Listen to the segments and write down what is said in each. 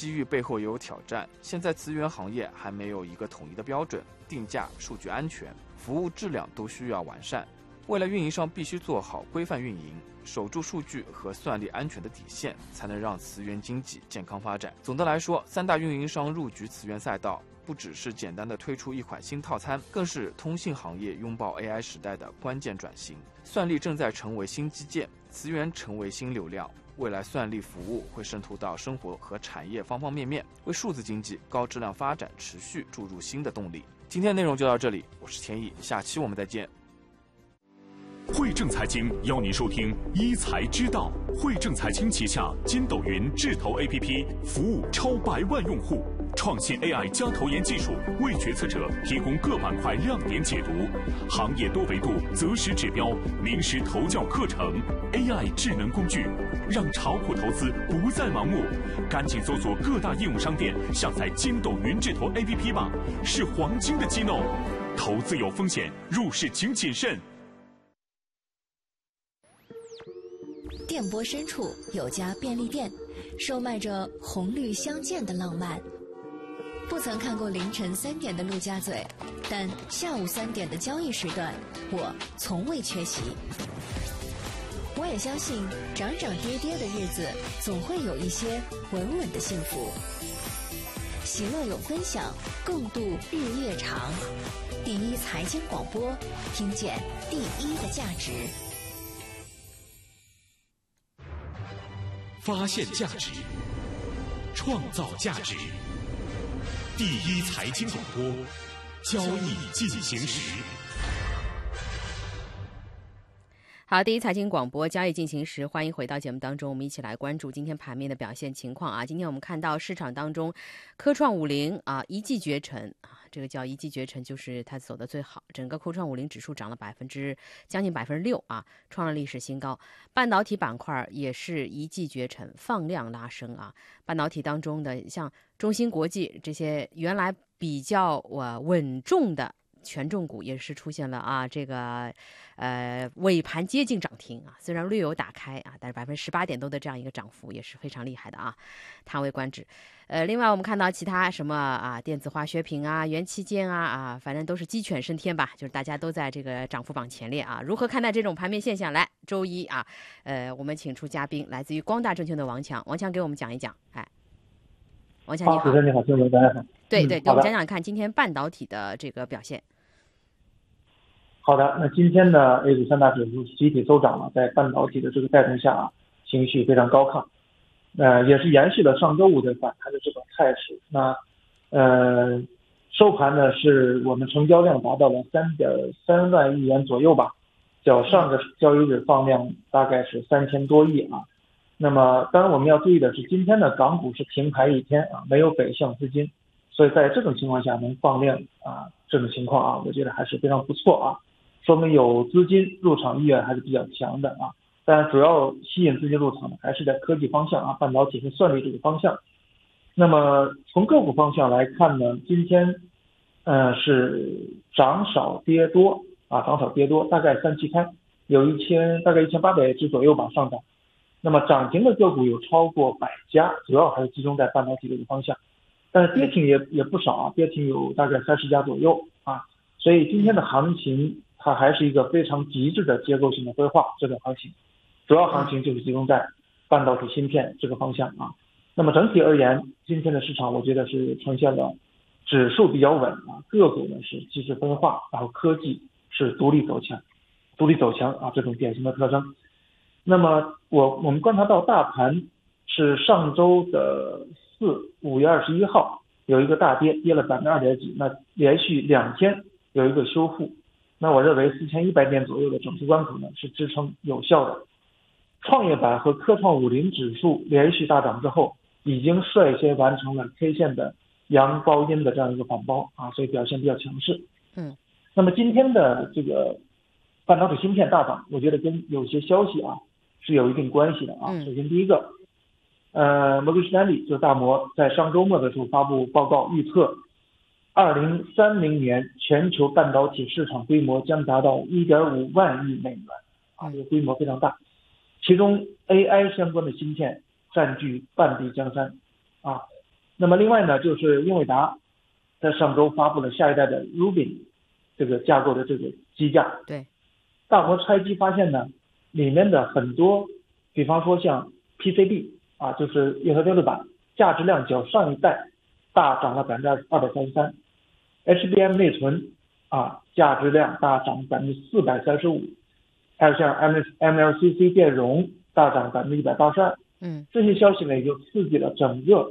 机遇背后也有挑战。现在资源行业还没有一个统一的标准，定价、数据安全、服务质量都需要完善。未来运营商必须做好规范运营，守住数据和算力安全的底线，才能让磁源经济健康发展。总的来说，3大运营商入局磁源赛道，不只是简单的推出一款新套餐，更是通信行业拥抱 AI 时代的关键转型。算力正在成为新基建，磁源成为新流量。未来算力服务会渗透到生活和产业方方面面，为数字经济高质量发展持续注入新的动力。今天内容就到这里，我是田毅，下期我们再见。 汇正财经邀您收听一财知道。汇正财经旗下筋斗云智投 APP 服务超100万用户，创新 AI 加投研技术，为决策者提供各板块亮点解读，行业多维度择时指标，名师投教课程 ，AI 智能工具，让炒股投资不再盲目。赶紧搜索各大应用商店，下载筋斗云智投 APP 吧，是黄金的机弄。投资有风险，入市请谨慎。 电波深处有家便利店，售卖着红绿相间的浪漫。不曾看过凌晨3点的陆家嘴，但下午3点的交易时段，我从未缺席。我也相信，涨涨跌跌的日子，总会有一些稳稳的幸福。喜乐有分享，共度日夜长。第一财经广播，听见第一的价值。 发现价值，创造价值。第一财经广播，交易进行时。 好，第一财经广播交易进行时，欢迎回到节目当中，我们一起来关注今天盘面的表现情况啊。今天我们看到市场当中，科创50啊一骑绝尘啊，这个叫一骑绝尘，就是它走得最好。整个科创50指数涨了将近6%啊，创了历史新高。半导体板块也是一骑绝尘，放量拉升啊。半导体当中的像中芯国际这些原来比较稳重的权重股也是出现了啊，这个尾盘接近涨停啊，虽然略有打开啊，但是18%点多的这样一个涨幅也是非常厉害的啊，叹为观止。另外我们看到其他什么啊，电子化学品啊、元器件啊，反正都是鸡犬升天吧，就是大家都在这个涨幅榜前列啊。如何看待这种盘面现象？来，周一啊，我们请出嘉宾，来自于光大证券的王强，王强给我们讲一讲，哎。王强你好。 主持人你好，听众大家好。 对，给我们讲讲看今天半导体的这个表现。 好的，那今天呢 A 股3大指数集体收涨了，在半导体的这个带动下啊，情绪非常高亢，也是延续了上周五的反弹的这种态势。那收盘呢是我们成交量达到了3.3万亿元左右吧，较上个交易日放量大概是3000多亿啊。那么当然我们要注意的是，今天的港股是停牌一天啊，没有北向资金，所以在这种情况下能放量啊，这种情况啊，我觉得还是非常不错啊，说明有资金入场意愿还是比较强的啊。当然主要吸引资金入场的还是在科技方向啊，半导体和算力这个方向。那么从个股方向来看呢，今天是涨少跌多啊，涨少跌多，大概3期开有大概1800只左右吧上涨。那么涨停的个股有超过100家，主要还是集中在半导体这个方向，但是跌停也不少啊，跌停有大概30家左右啊。所以今天的行情它还是一个非常极致的结构性的规划，这种行情主要行情就是集中在半导体芯片这个方向啊。那么整体而言，今天的市场我觉得是呈现了指数比较稳啊，个股呢是机制分化，然后科技是独立走强啊，这种典型的特征。那么我们观察到大盘是上周的5月21号有一个大跌，跌了2点几，那连续2天有一个修复，那我认为4100点左右的整数关口呢是支撑有效的。创业板和科创50指数连续大涨之后，已经率先完成了 K 线的阳包阴的这样一个反包啊，所以表现比较强势。那么今天的这个半导体芯片大涨，我觉得跟有些消息啊是有一定关系的啊。首先第一个，摩根士丹利就是大摩在上周末的时候发布报告，预测2030年全球半导体市场规模将达到1.5万亿美元啊，这个规模非常大。其中 AI 相关的芯片占据半壁江山啊， 那么另外呢，就是英伟达在上周发布了下一代的 Rubin 这个架构的这个机架。 对， 大伙拆机发现呢，里面的很多，比方说像 PCB 啊，就是液核电路板，价值量较上一代大涨了233%。HBM 内存啊，价值量大涨435%，还有像 MLCC 电容大涨182%。这些消息呢，也就刺激了整个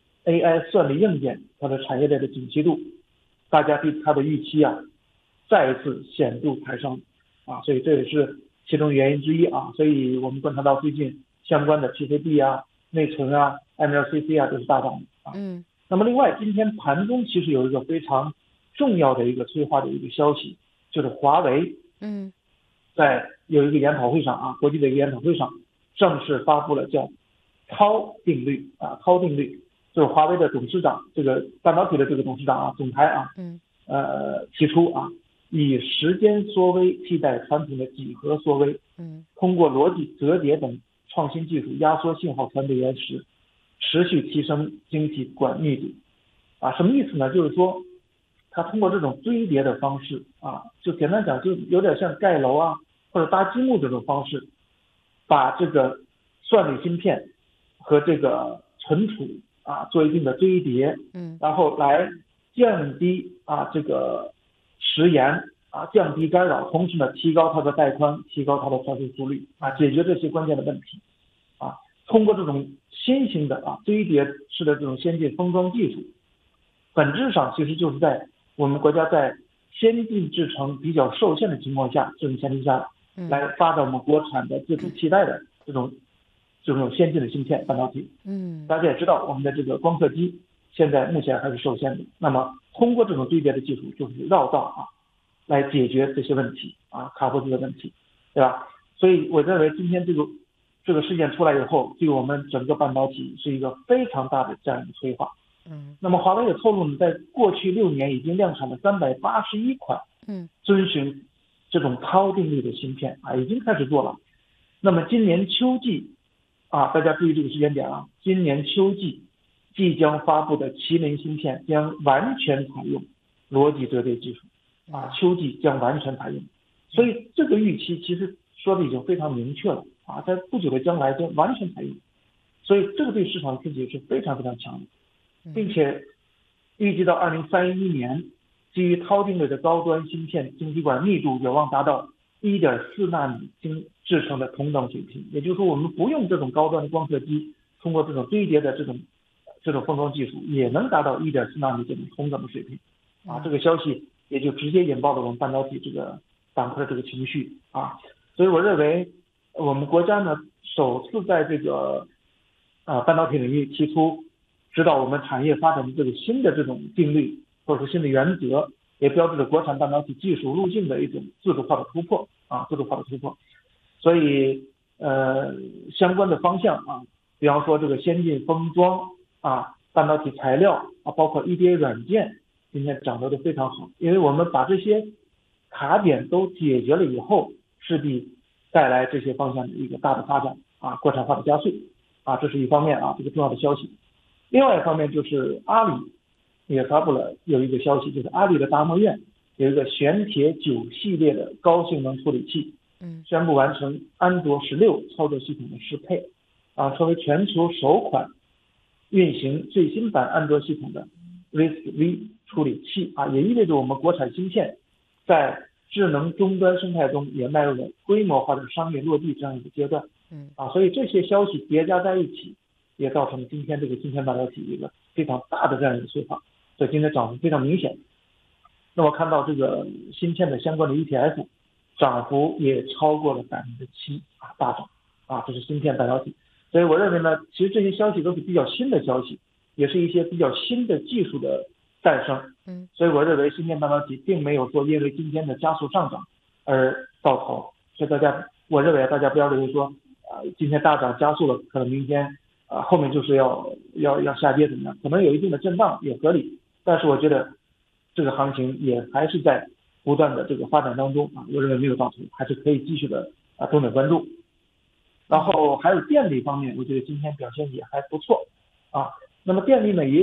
AI 算力硬件它的产业链的景气度，大家对它的预期啊，再一次显著抬升啊，所以这也是其中原因之一啊。所以我们观察到最近相关的 PCB 啊、内存啊、MLCC 啊都是大涨的啊。那么另外，今天盘中其实有一个非常重要的一个催化的一个消息，就是华为在有一个研讨会上啊，国际的一个研讨会上正式发布了叫涛定律啊，涛定律就是华为的董事长，这个半导体的这个董事长啊，总裁啊，提出啊，以时间缩微替代传统的几何缩微，通过逻辑折叠等创新技术压缩信号传递延时，持续提升晶体管密度啊，什么意思呢？就是说，它通过这种堆叠的方式啊，就简单讲，就有点像盖楼啊或者搭积木这种方式，把这个算力芯片和这个存储啊做一定的堆叠，然后来降低啊这个时延啊，降低干扰，同时呢提高它的带宽，提高它的传输速率啊，解决这些关键的问题啊。通过这种新型的啊堆叠式的这种先进封装技术，本质上其实就是在我们国家在先进制程比较受限的情况下，这种前提下来发展我们国产的自主替代的这种先进的芯片半导体。大家也知道我们的这个光刻机现在目前还是受限的，那么通过这种堆叠的技术，就是绕道啊来解决这些问题啊，卡脖子的问题，对吧？所以我认为今天这个事件出来以后，对我们整个半导体是一个非常大的这样一个催化。那么华为也透露呢，在过去6年已经量产了381款遵循这种涛定律的芯片啊，已经开始做了。那么今年秋季啊，大家注意这个时间点啊，今年秋季即将发布的麒麟芯片将完全采用逻辑折叠技术啊，秋季将完全采用。所以这个预期其实说的已经非常明确了啊，在不久的将来将完全采用。所以这个对市场刺激是非常非常强的。并且预计到2031年，基于涛定律的高端芯片晶体管密度有望达到1.4纳米制成的同等水平。也就是说，我们不用这种高端的光刻机，通过这种堆叠的这种封装技术，也能达到1.4纳米这种同等的水平啊。这个消息也就直接引爆了我们半导体这个板块的这个情绪啊。所以我认为，我们国家呢首次在这个半导体领域提出指导我们产业发展的这个新的这种定律或者是新的原则，也标志着国产半导体技术路径的一种自主化的突破啊，自主化的突破。所以相关的方向啊，比方说这个先进封装啊、半导体材料啊，包括 EDA 软件，今天涨得都非常好，因为我们把这些卡点都解决了以后，势必带来这些方向的一个大的发展啊，国产化的加速啊，这是一方面啊，这个重要的消息。另外一方面就是阿里也发布了有一个消息，就是阿里的达摩院有一个玄铁9系列的高性能处理器，宣布完成安卓16操作系统的适配啊，成为全球首款运行最新版安卓系统的 RISC-V 处理器啊，也意味着我们国产芯片在智能终端生态中也迈入了规模化的商业落地这样一个阶段啊，所以这些消息叠加在一起，也造成今天这个芯片半导体一个非常大的这样一个催化，所以今天涨幅非常明显。那么看到这个芯片的相关的 ETF 涨幅也超过了7%啊，大涨啊，这是芯片半导体。所以我认为呢，其实这些消息都是比较新的消息，也是一些比较新的技术的诞生。所以我认为芯片半导体并没有说因为今天的加速上涨而到头。所以我认为大家不要认为说今天大涨加速了，可能明天后面就是要下跌怎么样？可能有一定的震荡也合理，但是我觉得这个行情也还是在不断的这个发展当中啊，我认为没有到头，还是可以继续的重点关注。然后还有电力方面，我觉得今天表现也还不错啊。那么电力呢也